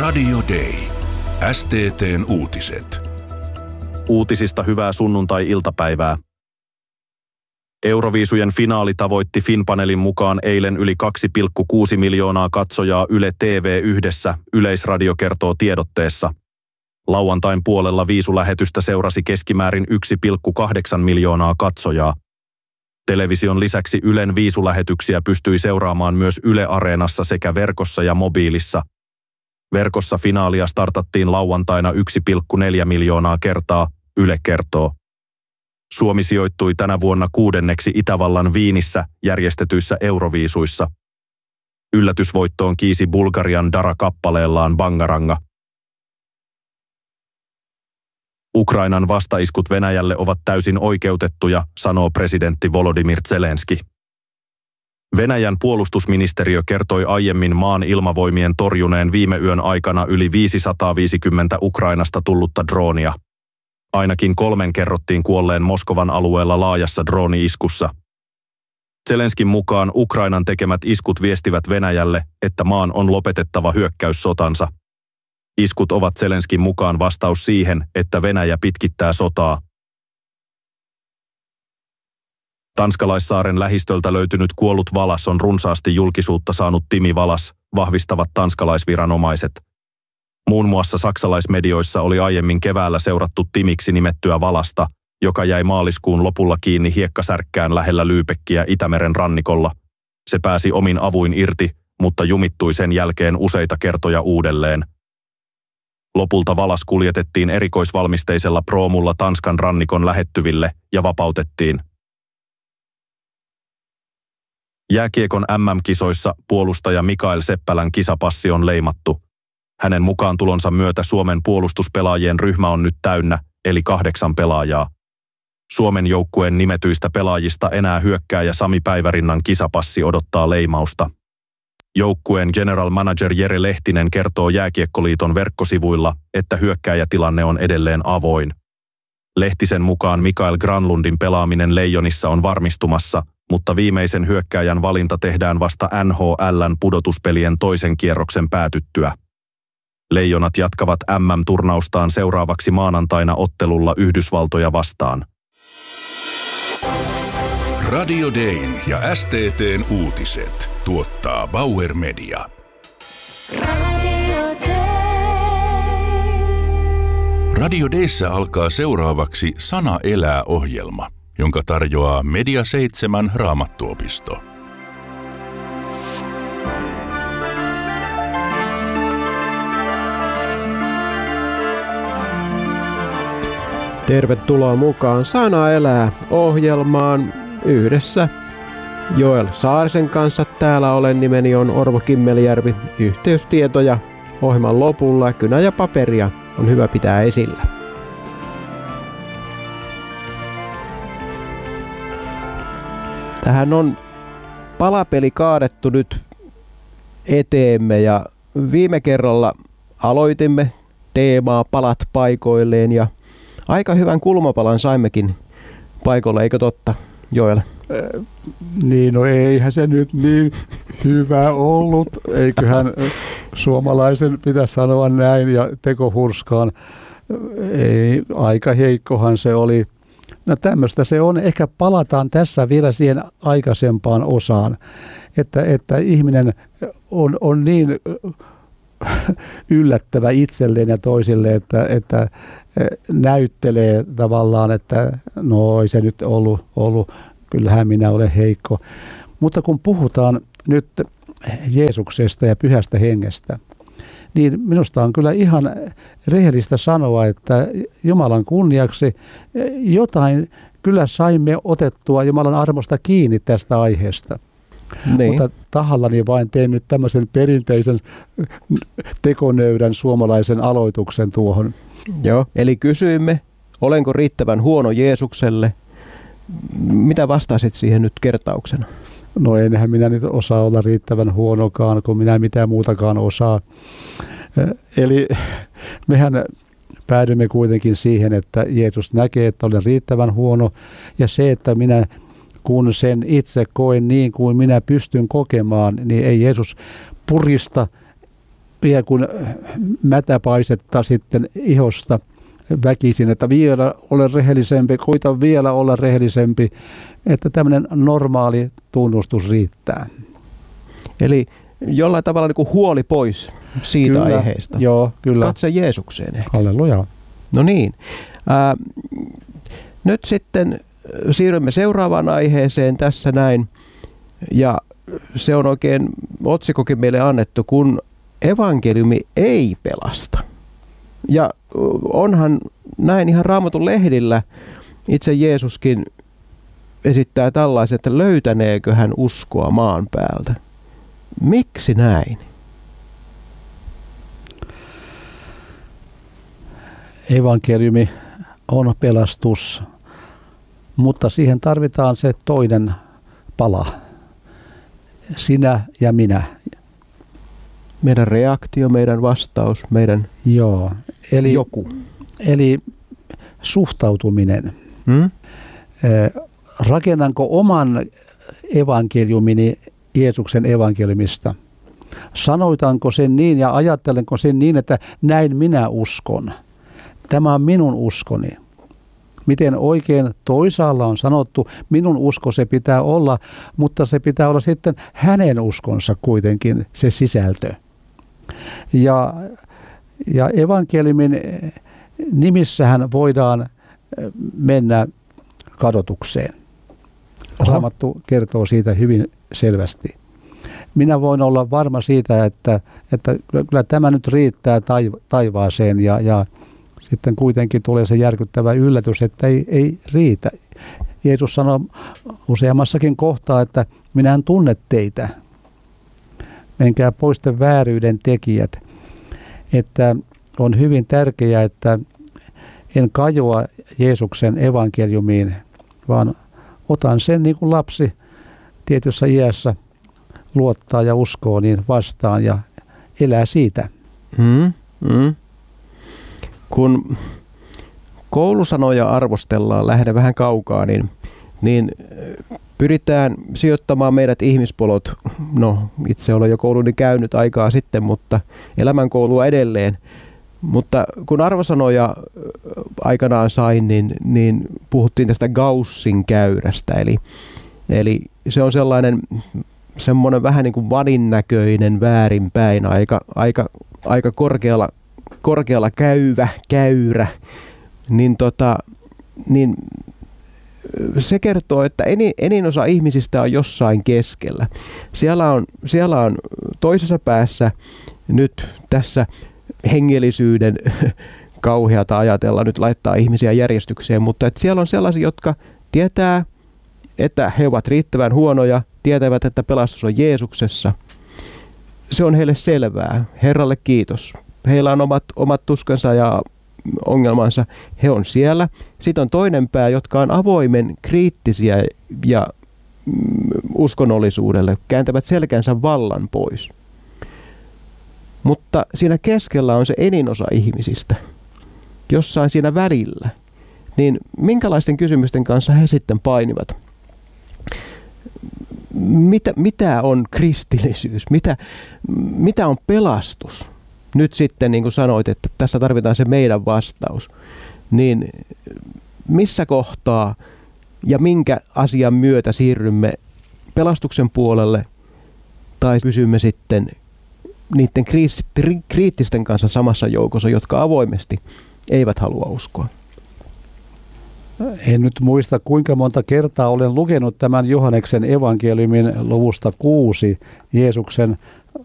Radio Day. STT:n uutiset. Uutisista hyvää sunnuntai-iltapäivää. Euroviisujen finaali tavoitti Finpanelin mukaan eilen yli 2,6 miljoonaa katsojaa Yle TV1, Yleisradio kertoo tiedotteessa. Lauantain puolella viisulähetystä seurasi keskimäärin 1,8 miljoonaa katsojaa. Television lisäksi Ylen viisulähetyksiä pystyi seuraamaan myös Yle Areenassa sekä verkossa ja mobiilissa. Verkossa finaalia startattiin lauantaina 1,4 miljoonaa kertaa, Yle kertoo. Suomi sijoittui tänä vuonna 6. Itävallan Viinissä järjestetyissä Euroviisuissa. Yllätysvoittoon kiisi Bulgarian Dara-kappaleellaan Bangaranga. Ukrainan vastaiskut Venäjälle ovat täysin oikeutettuja, sanoo presidentti Volodymyr Zelenski. Venäjän puolustusministeriö kertoi aiemmin maan ilmavoimien torjuneen viime yön aikana yli 550 Ukrainasta tullutta droonia. Ainakin 3 kerrottiin kuolleen Moskovan alueella laajassa drooni-iskussa. Zelenskin mukaan Ukrainan tekemät iskut viestivät Venäjälle, että maan on lopetettava hyökkäyssotansa. Iskut ovat Zelenskin mukaan vastaus siihen, että Venäjä pitkittää sotaa. Tanskalaissaaren lähistöltä löytynyt kuollut valas on runsaasti julkisuutta saanut Timi Valas, vahvistavat tanskalaisviranomaiset. Muun muassa saksalaismedioissa oli aiemmin keväällä seurattu Timiksi nimettyä valasta, joka jäi maaliskuun lopulla kiinni hiekkasärkkään lähellä Lübeckiä Itämeren rannikolla. Se pääsi omin avuin irti, mutta jumittui sen jälkeen useita kertoja uudelleen. Lopulta valas kuljetettiin erikoisvalmisteisella proomulla Tanskan rannikon lähettyville ja vapautettiin. Jääkiekon MM-kisoissa puolustaja Mikael Seppälän kisapassi on leimattu. Hänen mukaan tulonsa myötä Suomen puolustuspelaajien ryhmä on nyt täynnä, eli 8 pelaajaa. Suomen joukkueen nimetyistä pelaajista enää hyökkääjä Sami Päivärinnan kisapassi odottaa leimausta. Joukkueen general manager Jere Lehtinen kertoo Jääkiekkoliiton verkkosivuilla, että hyökkääjätilanne on edelleen avoin. Lehtisen mukaan Mikael Granlundin pelaaminen Leijonissa on varmistumassa, mutta viimeisen hyökkääjän valinta tehdään vasta NHL:n pudotuspelien toisen kierroksen päätyttyä. Leijonat jatkavat MM-turnaustaan seuraavaksi maanantaina ottelulla Yhdysvaltoja vastaan. Radio Dayn ja STT:n uutiset tuottaa Bauer Media. Radio Dayssä alkaa seuraavaksi Sana elää -ohjelma, jonka tarjoaa Media 7 Raamattuopisto. Tervetuloa mukaan Sana elää -ohjelmaan yhdessä Joel Saarisen kanssa. Täällä olen, nimeni on Orvo Kimmelijärvi. Yhteystietoja ohjelman lopulla, kynä ja paperia on hyvä pitää esillä. Tähän on palapeli kaadettu nyt eteemme ja viime kerralla aloitimme teemaa palat paikoilleen ja aika hyvän kulmapalan saimmekin paikalle, eikö totta, Joel? Niin, no eihän se nyt niin hyvä ollut. Eiköhän suomalaisen pitäisi sanoa näin ja teko hurskaan. Ei, aika heikkohan se oli. No tämmöistä se on. Ehkä palataan tässä vielä siihen aikaisempaan osaan, että ihminen on niin yllättävä itselleen ja toisille, että näyttelee tavallaan, että no ei se nyt ollut, kyllähän minä olen heikko. Mutta kun puhutaan nyt Jeesuksesta ja Pyhästä Hengestä, niin minusta on kyllä ihan rehellistä sanoa, että Jumalan kunniaksi jotain kyllä saimme otettua Jumalan armosta kiinni tästä aiheesta. Niin. Mutta tahallani vain tein nyt tämmöisen perinteisen tekonöydän suomalaisen aloituksen tuohon. Joo, eli kysyimme, olenko riittävän huono Jeesukselle? Mitä vastasit siihen nyt kertauksena? No enhän minä nyt osaa olla riittävän huonokaan, kun minä mitään muutakaan osaa. Eli mehän päädymme kuitenkin siihen, että Jeesus näkee, että olen riittävän huono, ja se, että minä kun sen itse koen niin kuin minä pystyn kokemaan, niin ei Jeesus purista vielä kun mätäpaisetta sitten ihosta väkisin, että vielä ole rehellisempi, koita vielä olla rehellisempi, että tämmöinen normaali tunnustus riittää. Eli jollain tavalla niin kuin huoli pois siitä Kyllä, aiheesta. Joo, kyllä. Katse Jeesukseen ehkä. Halleluja. No niin. Nyt sitten siirrymme seuraavaan aiheeseen tässä näin. Ja se on oikein otsikokin meille annettu, kun evankeliumi ei pelasta. Ja onhan näin ihan Raamatun lehdillä itse Jeesuskin esittää tällaisen, että löytäneekö hän uskoa maan päältä. Miksi näin? Evankeliumi on pelastus, mutta siihen tarvitaan se toinen pala. Sinä ja minä. Meidän reaktio, meidän vastaus, meidän joku. Eli suhtautuminen. Rakennanko oman evankeliumini Jeesuksen evankeliumista? Sanoitanko sen niin ja ajattelenko sen niin, että näin minä uskon? Tämä on minun uskoni. Miten oikein toisaalla on sanottu, minun usko se pitää olla, mutta se pitää olla sitten hänen uskonsa kuitenkin se sisältö. Ja evankeliumin nimissähän voidaan mennä kadotukseen. Raamattu kertoo siitä hyvin selvästi. Minä voin olla varma siitä, että kyllä tämä nyt riittää taivaaseen ja sitten kuitenkin tulee se järkyttävä yllätys, että ei riitä. Jeesus sanoi useammassakin kohtaa, että minä en tunne teitä. Menkää pois te vääryyden tekijät. Että on hyvin tärkeää, että en kajoa Jeesuksen evankeliumiin, vaan otan sen niin kuin lapsi tietyssä iässä luottaa ja uskoo niin vastaan ja elää siitä. Kun koulusanoja arvostellaan, lähde vähän kaukaa, niin pyritään sijoittamaan meidät ihmispolot. No, itse olen jo kouluni käynyt aikaa sitten, mutta elämänkoulua edelleen. Mutta kun arvosanoja aikanaan sain, niin puhuttiin tästä Gaussin käyrästä. Eli se on semmoinen vähän niin kuin vadin-näköinen väärinpäin, aika korkealla käyrä. Niin se kertoo, että enin osa ihmisistä on jossain keskellä. Siellä on toisessa päässä nyt tässä hengellisyyden kauheata ajatella nyt laittaa ihmisiä järjestykseen, mutta että siellä on sellaisia, jotka tietää, että he ovat riittävän huonoja, tietävät, että pelastus on Jeesuksessa. Se on heille selvää. Herralle kiitos. Heillä on omat tuskansa ja ongelmansa. He on siellä. Sitten on toinen pää, jotka on avoimen kriittisiä ja uskonnollisuudelle, kääntävät selkänsä vallan pois. Mutta siinä keskellä on se eninosa ihmisistä, jossain siinä välillä. Niin minkälaisten kysymysten kanssa he sitten painivat? Mitä on kristillisyys? Mitä on pelastus? Nyt sitten, niin kuin sanoit, että tässä tarvitaan se meidän vastaus. Niin missä kohtaa ja minkä asian myötä siirrymme pelastuksen puolelle tai pysymme sitten niiden kriittisten kanssa samassa joukossa, jotka avoimesti eivät halua uskoa? En nyt muista, kuinka monta kertaa olen lukenut tämän Johanneksen evankeliumin luvusta 6, Jeesuksen